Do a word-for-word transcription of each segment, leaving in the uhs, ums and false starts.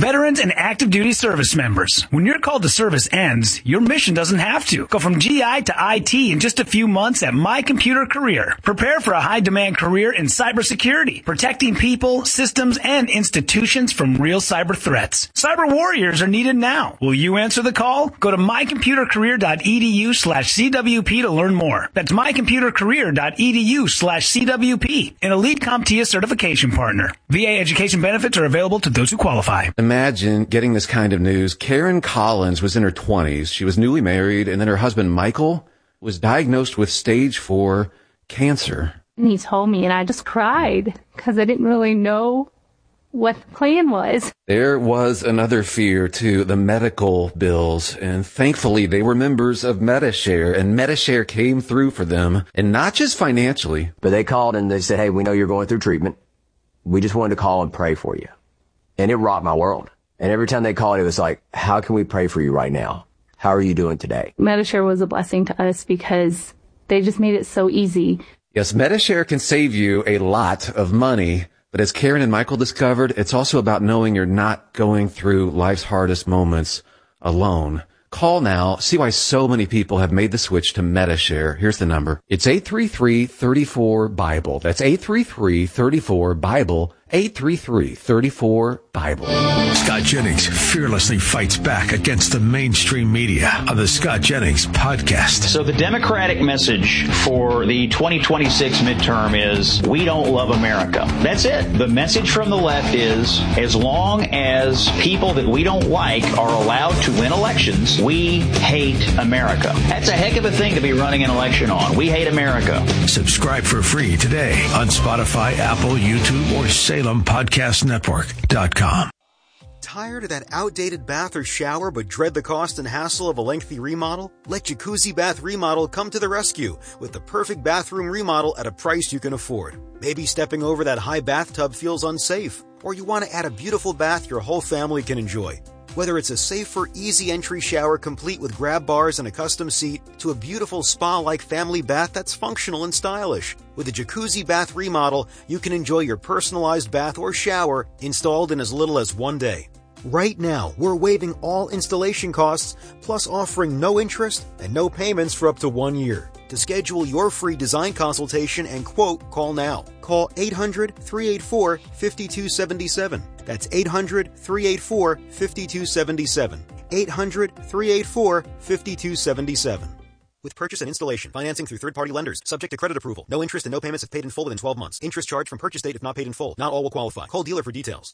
Veterans and active duty service members. When your call to service ends, your mission doesn't have to. Go from G I to I T in just a few months at My Computer Career. Prepare for a high-demand career in cybersecurity, protecting people, systems, and institutions from real cyber threats. Cyber warriors are needed now. Will you answer the call? Go to mycomputercareer.edu slash CWP to learn more. That's mycomputercareer.edu slash CWP, an Elite CompTIA certification partner. V A education benefits are available to those who qualify. Imagine getting this kind of news. Karen Collins was in her twenties. She was newly married, and then her husband, Michael, was diagnosed with stage four cancer. And he told me, and I just cried because I didn't really know what the plan was. There was another fear, too, the medical bills. And thankfully, they were members of Medi-Share, and Medi-Share came through for them, and not just financially. But they called and they said, hey, we know you're going through treatment. We just wanted to call and pray for you. And it rocked my world. And every time they called, it was like, how can we pray for you right now? How are you doing today? Medi-Share was a blessing to us because they just made it so easy. Yes, Medi-Share can save you a lot of money. But as Karen and Michael discovered, it's also about knowing you're not going through life's hardest moments alone. Call now. See why so many people have made the switch to Medi-Share. Here's the number. It's eight three three, three four, BIBLE. That's eight three three, three four, BIBLE. eight three three, three four, BIBLE. Scott Jennings fearlessly fights back against the mainstream media on the Scott Jennings Podcast. So the Democratic message for the twenty twenty-six midterm is, we don't love America. That's it. The message from the left is, as long as people that we don't like are allowed to win elections, we hate America. That's a heck of a thing to be running an election on. We hate America. Subscribe for free today on Spotify, Apple, YouTube, or Salem Podcast Network dot com. Tired of that outdated bath or shower but dread the cost and hassle of a lengthy remodel? Let Jacuzzi Bath Remodel come to the rescue with the perfect bathroom remodel at a price you can afford. Maybe stepping over that high bathtub feels unsafe, or you want to add a beautiful bath your whole family can enjoy. Whether it's a safer, easy entry shower complete with grab bars and a custom seat, to a beautiful spa-like family bath that's functional and stylish. With a Jacuzzi Bath Remodel, you can enjoy your personalized bath or shower installed in as little as one day. Right now, we're waiving all installation costs, plus offering no interest and no payments for up to one year. To schedule your free design consultation and quote, call now. Call eight hundred, three eight four, five two seven seven. That's eight hundred, three eight four, five two seven seven. eight hundred, three eight four, five two seven seven. With purchase and installation, financing through third-party lenders, subject to credit approval. No interest and no payments if paid in full within twelve months. Interest charged from purchase date if not paid in full. Not all will qualify. Call dealer for details.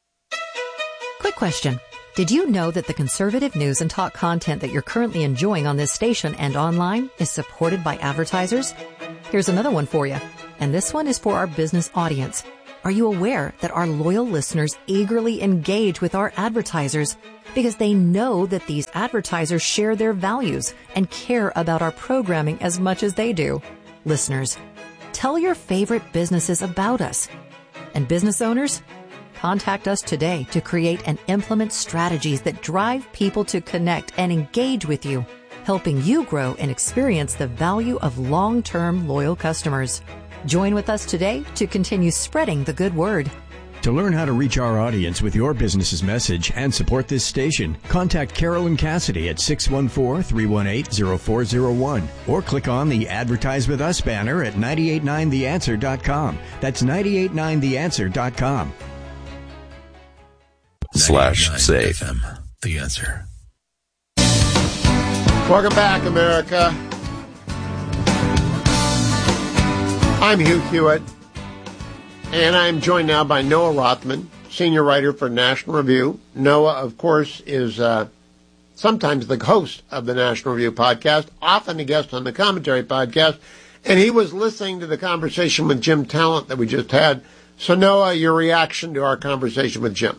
Quick question. Did you know that the conservative news and talk content that you're currently enjoying on this station and online is supported by advertisers? Here's another one for you. And this one is for our business audience. Are you aware that our loyal listeners eagerly engage with our advertisers because they know that these advertisers share their values and care about our programming as much as they do? Listeners, tell your favorite businesses about us. And business owners, contact us today to create and implement strategies that drive people to connect and engage with you, helping you grow and experience the value of long-term loyal customers. Join with us today to continue spreading the good word. To learn how to reach our audience with your business's message and support this station, contact Carolyn Cassidy at six one four, three one eight, zero four zero one or click on the Advertise With Us banner at nine eight nine the answer dot com. That's nine eight nine the answer dot com. Slash safe. F M, the answer. Welcome back, America. I'm Hugh Hewitt, and I'm joined now by Noah Rothman, senior writer for National Review. Noah, of course, is uh, sometimes the host of the National Review podcast, often a guest on the Commentary podcast, and he was listening to the conversation with Jim Talent that we just had. So, Noah, your reaction to our conversation with Jim?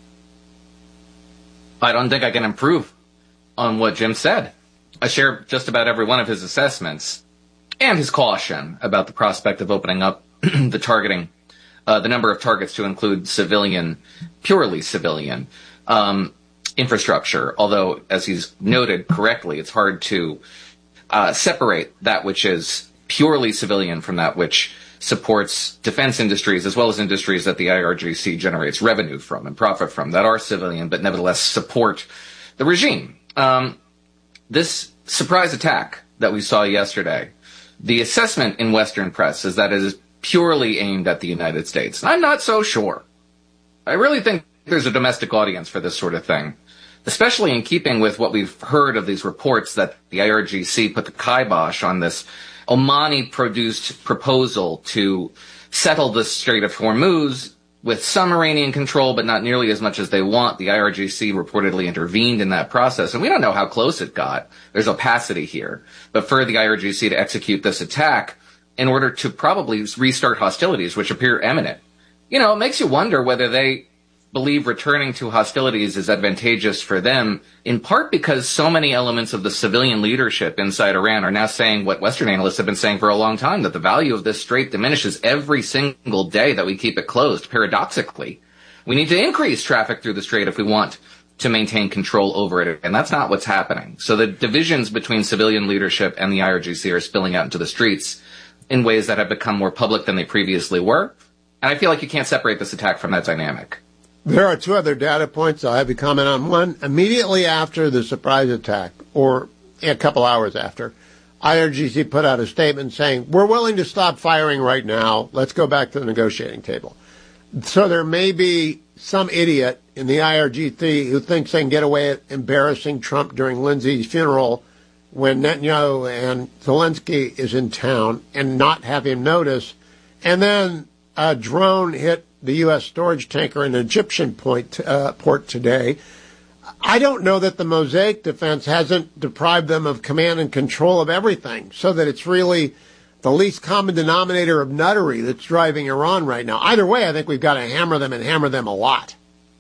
I don't think I can improve on what Jim said. I share just about every one of his assessments and his caution about the prospect of opening up the targeting, uh, the number of targets to include civilian, purely civilian um, infrastructure. Although, as he's noted correctly, it's hard to uh, separate that which is purely civilian from that which supports defense industries as well as industries that the I R G C generates revenue from and profit from that are civilian but nevertheless support the regime. Um, this surprise attack that we saw yesterday, the assessment in Western press is that it is purely aimed at the United States. I'm not so sure. I really think there's a domestic audience for this sort of thing, especially in keeping with what we've heard of these reports that the I R G C put the kibosh on this Omani-produced proposal to settle the Strait of Hormuz with some Iranian control, but not nearly as much as they want. The I R G C reportedly intervened in that process, and we don't know how close it got. There's opacity here. But for the I R G C to execute this attack in order to probably restart hostilities, which appear imminent, you know, it makes you wonder whether they believe returning to hostilities is advantageous for them, in part because so many elements of the civilian leadership inside Iran are now saying what Western analysts have been saying for a long time, that the value of this strait diminishes every single day that we keep it closed. Paradoxically, we need to increase traffic through the strait if we want to maintain control over it, and that's not what's happening. So the divisions between civilian leadership and the I R G C are spilling out into the streets in ways that have become more public than they previously were, and I feel like you can't separate this attack from that dynamic. There are two other data points I'll have you comment on. One, immediately after the surprise attack, or a couple hours after, I R G C put out a statement saying, we're willing to stop firing right now. Let's go back to the negotiating table. So there may be some idiot in the I R G C who thinks they can get away with embarrassing Trump during Lindsay's funeral when Netanyahu and Zelensky is in town and not have him notice. And then a drone hit the U S storage tanker in an Egyptian point, uh, port today. I don't know that the Mosaic defense hasn't deprived them of command and control of everything, so that it's really the least common denominator of nuttery that's driving Iran right now. Either way, I think we've got to hammer them and hammer them a lot.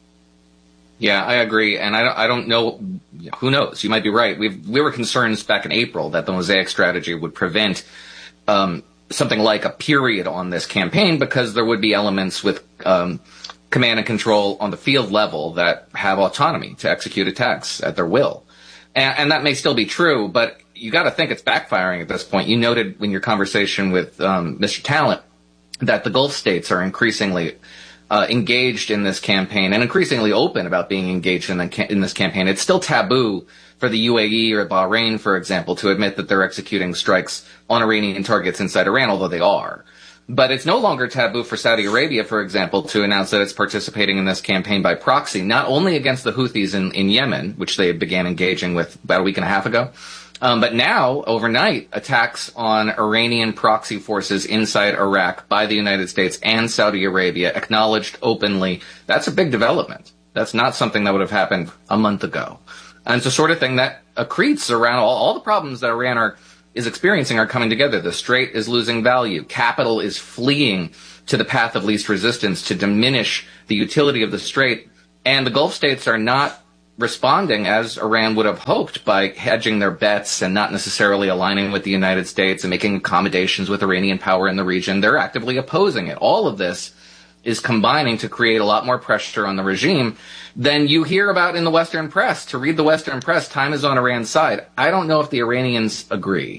Yeah, I agree, and I don't, I don't know. Who knows? You might be right. We we were concerned back in April that the Mosaic strategy would prevent um, something like a period on this campaign, because there would be elements with um, command and control on the field level that have autonomy to execute attacks at their will. And, and that may still be true, but you got to think it's backfiring at this point. You noted in your conversation with um, Mister Talent that the Gulf states are increasingly uh, engaged in this campaign and increasingly open about being engaged in, the, in this campaign. It's still taboo for the U A E or Bahrain, for example, to admit that they're executing strikes on Iranian targets inside Iran, although they are. But it's no longer taboo for Saudi Arabia, for example, to announce that it's participating in this campaign by proxy, not only against the Houthis in, in Yemen, which they began engaging with about a week and a half ago, um, but now, overnight, attacks on Iranian proxy forces inside Iraq by the United States and Saudi Arabia, acknowledged openly. That's a big development. That's not something that would have happened a month ago. And it's the sort of thing that accretes around all, all the problems that Iran are, is experiencing are coming together. The strait is losing value. Capital is fleeing to the path of least resistance to diminish the utility of the strait. And the Gulf states are not responding as Iran would have hoped by hedging their bets and not necessarily aligning with the United States and making accommodations with Iranian power in the region. They're actively opposing it. All of this is combining to create a lot more pressure on the regime than you hear about in the Western press. To read the Western press, time is on Iran's side. I don't know if the Iranians agree.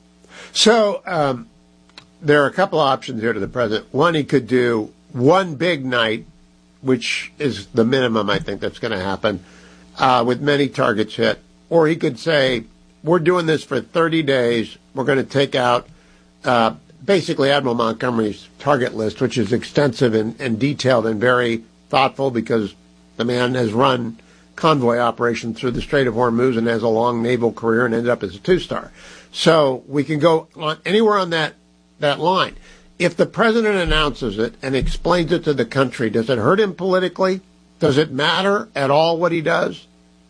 So um, there are a couple of options here to the president. One, he could do one big night, which is the minimum I think that's going to happen, uh, with many targets hit. Or he could say, we're doing this for thirty days. We're going to take out uh, basically Admiral Montgomery's target list, which is extensive and, and detailed and very thoughtful, because the man has run convoy operations through the Strait of Hormuz and has a long naval career and ended up as a two-star. So we can go on anywhere on that, that line. If the president announces it and explains it to the country, does it hurt him politically? Does it matter at all what he does?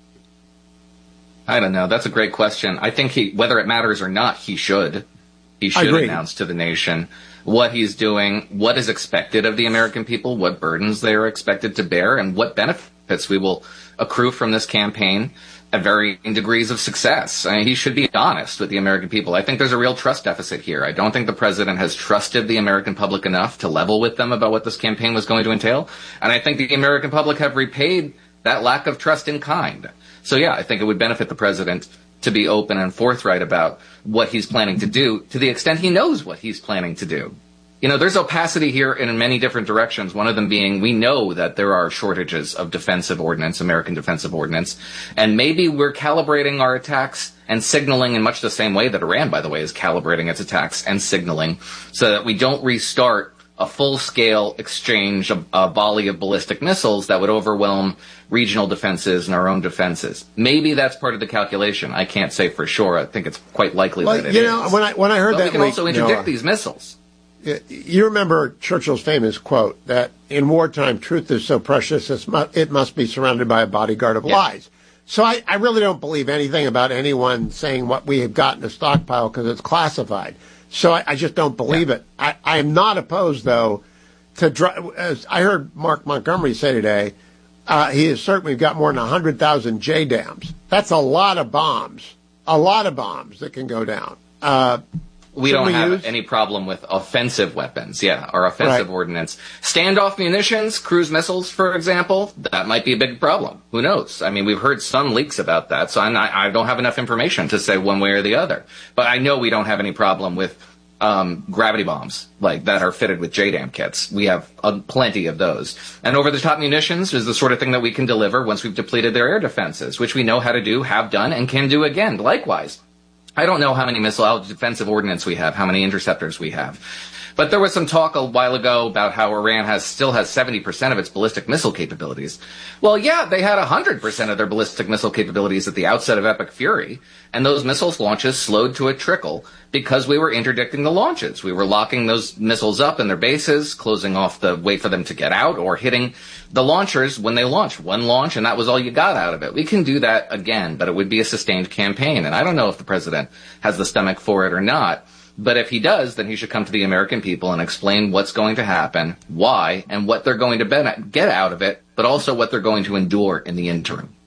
I don't know. That's a great question. I think he, whether it matters or not, he should. He should announce to the nation what he's doing, what is expected of the American people, what burdens they are expected to bear, and what benefits we will accrue from this campaign at varying degrees of success. I mean, he should be honest with the American people. I think there's a real trust deficit here. I don't think the president has trusted the American public enough to level with them about what this campaign was going to entail. And I think the American public have repaid that lack of trust in kind. So, yeah, I think it would benefit the president to be open and forthright about what he's planning to do, to the extent he knows what he's planning to do. You know, there's opacity here in many different directions. One of them being we know that there are shortages of defensive ordnance, American defensive ordnance, and maybe we're calibrating our attacks and signaling in much the same way that Iran, by the way, is calibrating its attacks and signaling so that we don't restart a full-scale exchange, a, a volley of ballistic missiles that would overwhelm regional defenses and our own defenses. Maybe that's part of the calculation. I can't say for sure. I think it's quite likely well, that it you is. know, when I when I heard but that, we can week, also interdict Noah, these missiles. You remember Churchill's famous quote that in wartime, truth is so precious it must be surrounded by a bodyguard of yeah. lies. So I, I really don't believe anything about anyone saying what we have got in a stockpile because it's classified. So I, I just don't believe yeah. it. I, I am not opposed, though, to dr- as I heard Mark Montgomery say today, uh, he is certain we've got more than one hundred thousand J DAMs. That's a lot of bombs, a lot of bombs that can go down. Uh, We don't we have use? any problem with offensive weapons. Yeah, our offensive right. ordnance. Standoff munitions, cruise missiles, for example, that might be a big problem. Who knows? I mean, we've heard some leaks about that, so I'm not, I don't have enough information to say one way or the other. But I know we don't have any problem with um, gravity bombs like that are fitted with J DAM kits. We have uh, plenty of those. And over-the-top munitions is the sort of thing that we can deliver once we've depleted their air defenses, which we know how to do, have done, and can do again. Likewise. I don't know how many missile defensive ordnance we have, how many interceptors we have. But there was some talk a while ago about how Iran has still has seventy percent of its ballistic missile capabilities. Well, yeah, they had one hundred percent of their ballistic missile capabilities at the outset of Epic Fury, and those missiles launches slowed to a trickle because we were interdicting the launches. We were locking those missiles up in their bases, closing off the way for them to get out, or hitting the launchers when they launch. One launch, and that was all you got out of it. We can do that again, but it would be a sustained campaign, and I don't know if the president has the stomach for it or not. But if he does, then he should come to the American people and explain what's going to happen, why, and what they're going to get out of it, but also what they're going to endure in the interim.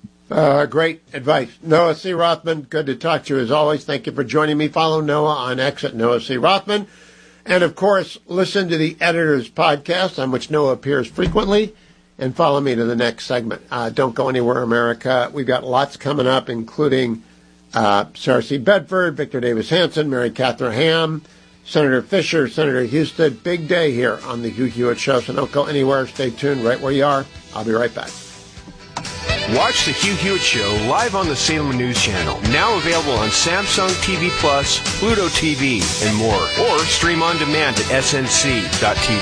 Uh, great advice. Noah C. Rothman, good to talk to you as always. Thank you for joining me. Follow Noah on X at Noah C. Rothman. And, of course, listen to the Editor's Podcast, on which Noah appears frequently, and follow me to the next segment. Uh, don't go anywhere, America. We've got lots coming up, including Uh, Sarah C. Bedford, Victor Davis Hanson, Mary Catherine Ham, Senator Fisher, Senator Houston. Big day here on the Hugh Hewitt Show, so don't go anywhere. Stay tuned right where you are. I'll be right back. Watch the Hugh Hewitt Show live on the Salem News Channel. Now available on Samsung T V Plus, Pluto T V, and more. Or stream on demand at S N C dot T V.